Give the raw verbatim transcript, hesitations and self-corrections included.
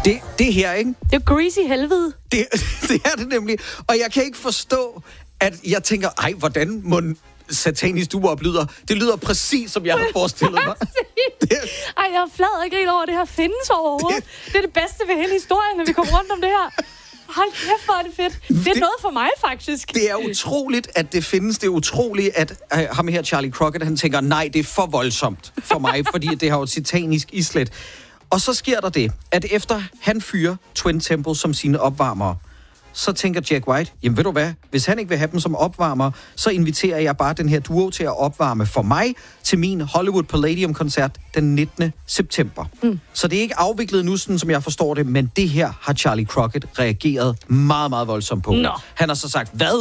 Det, det her, ikke? Det er jo greasy helvede. Det, det er det nemlig. Og jeg kan ikke forstå, at jeg tænker, ej, hvordan må satanisk duop lyder? Det lyder præcis, som jeg har forestillet mig. Det... Ej, jeg er flad og griner over, at det her findes overhovedet. Det... det er det bedste ved hele historien, når vi kommer rundt om det her. Hold kæft, hvor er det fedt. Det er det, noget for mig, faktisk. Det er utroligt, at det findes. Det er utroligt, at uh, ham her, Charlie Crockett, han tænker, nej, det er for voldsomt for mig, fordi det har jo et satanisk islet. Og så sker der det, at efter han fyrer Twin Temple som sine opvarmere, så tænker Jack White, jamen ved du hvad, hvis han ikke vil have dem som opvarmer, så inviterer jeg bare den her duo til at opvarme for mig til min Hollywood Palladium-koncert den nittende september. Mm. Så det er ikke afviklet nu, sådan som jeg forstår det, men det her har Charlie Crockett reageret meget, meget voldsomt på. Nå. Han har så sagt, hvad?